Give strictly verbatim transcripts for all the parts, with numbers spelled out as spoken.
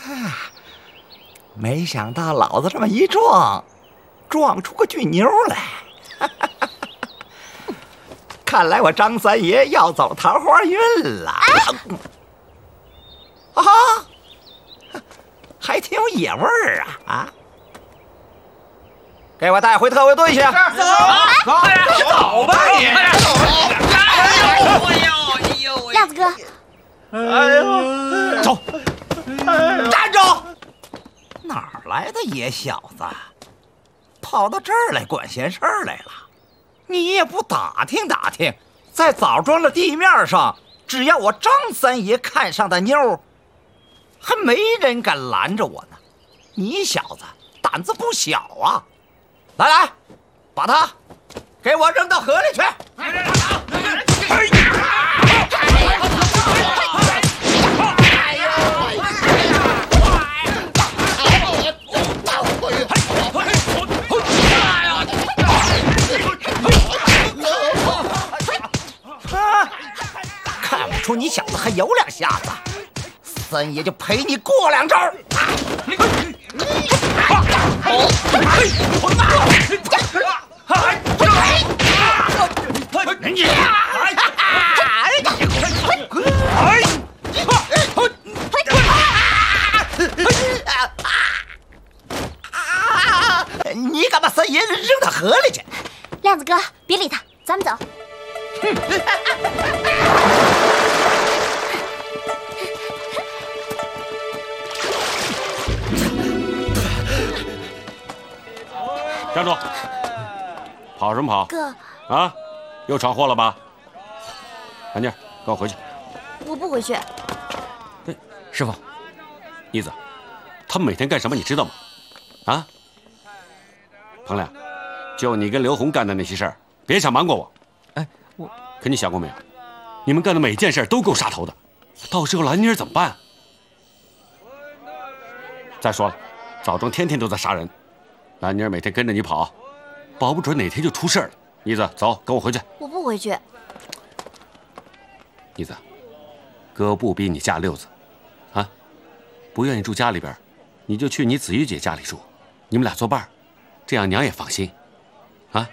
没想到老子这么一撞，撞出个俊妞来。看来我张三爷要走桃花运了。啊，还挺有野味儿啊！啊，给我带回特卫队去。 走，走吧你！ 亮子哥， 哎呦，走！站住！哪儿来的野小子，跑到这儿来管闲事儿来了？你也不打听打听，在枣庄的地面上，只要我张三爷看上的妞，还没人敢拦着我呢。你小子胆子不小啊！来来，把他给我扔到河里去！看不出你小子还有两下子，三爷就陪你过两招。你敢把三爷扔到河里去？ 亮子哥，别理他，咱们走。 站住！跑什么跑？ 哥， 啊，又闯祸了吧？安妮，跟我回去。 我不回去。 对，师傅，妮子，他们每天干什么你知道吗？啊？彭亮，就你跟刘红干的那些事儿，别想瞒过我。 哎，我可你想过没有？你们干的每件事都够杀头的，到时候兰妮儿怎么办？再说了，枣庄天天都在杀人，兰妮儿每天跟着你跑，保不准哪天就出事了。妮子，走，跟我回去。 我不回去。 妮子，哥不逼你嫁六子，啊，不愿意住家里边，你就去你子玉姐家里住，你们俩作伴儿，这样娘也放心，啊。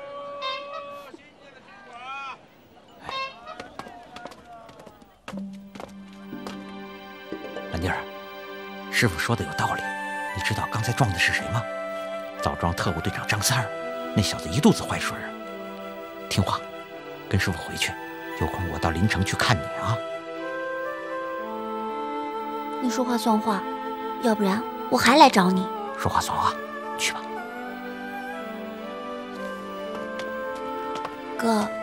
兰妮儿，师傅说的有道理。你知道刚才撞的是谁吗？枣庄特务队长张三儿，那小子一肚子坏水。听话，跟师傅回去，有空我到临城去看你啊。 你说话算话，要不然我还来找你。 说话算话，去吧。 哥。